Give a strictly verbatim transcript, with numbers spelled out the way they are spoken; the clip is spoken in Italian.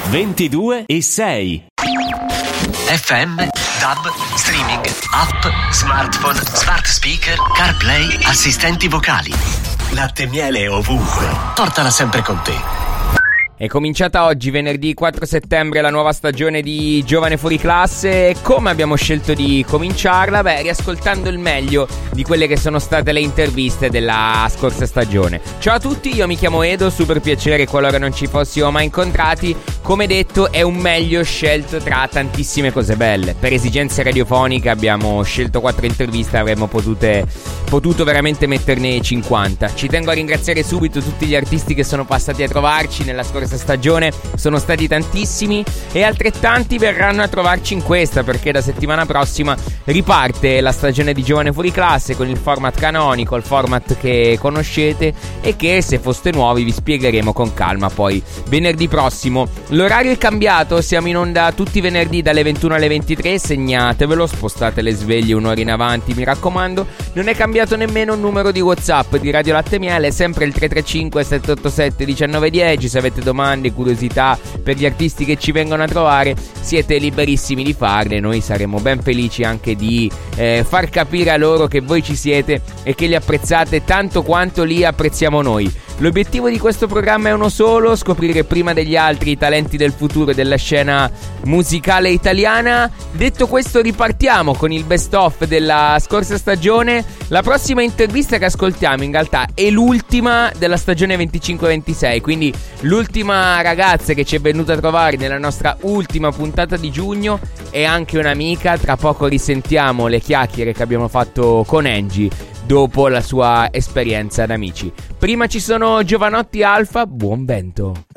ventidue e sei. F M, DAB, streaming, app, smartphone, smart speaker, CarPlay, assistenti vocali. Latte e miele ovunque. Portala sempre con te. È cominciata oggi, venerdì quattro settembre, la nuova stagione di Giovane Fuori Classe. Come abbiamo scelto di cominciarla? Beh, riascoltando il meglio di quelle che sono state le interviste della scorsa stagione. Ciao a tutti, io mi chiamo Edo, super piacere qualora non ci fossimo mai incontrati. Come detto, è un meglio scelto tra tantissime cose belle. Per esigenze radiofoniche abbiamo scelto quattro interviste, avremmo potute, potuto veramente metterne cinquanta. Ci tengo a ringraziare subito tutti gli artisti che sono passati a trovarci nella scorsa stagione, sono stati tantissimi e altrettanti verranno a trovarci in questa, perché da settimana prossima riparte la stagione di Giovane Fuori Classe con il format canonico, il format che conoscete e che, se foste nuovi, vi spiegheremo con calma poi venerdì prossimo. L'orario è cambiato, siamo in onda tutti i venerdì dalle ventuno alle ventitré, segnatevelo, spostate le sveglie un'ora in avanti, mi raccomando. Non è cambiato nemmeno il numero di WhatsApp di Radio Latte e Miele, è sempre il tre tre cinque sette otto sette uno nove uno zero. Se avete domande, curiosità per gli artisti che ci vengono a trovare, siete liberissimi di farle. Noi saremo ben felici anche di eh, far capire a loro che voi ci siete e che li apprezzate tanto quanto li apprezziamo noi. L'obiettivo di questo programma è uno solo: scoprire prima degli altri i talenti del futuro della scena musicale italiana. Detto questo, ripartiamo con il best of della scorsa stagione. La prossima intervista che ascoltiamo in realtà è l'ultima della stagione venticinque ventisei, quindi l'ultima ragazza che ci è venuta a trovare nella nostra ultima puntata di giugno è anche un'amica. Tra poco risentiamo le chiacchiere che abbiamo fatto con Angie dopo la sua esperienza ad Amici. Prima ci sono Giovanotti Alfa, buon vento.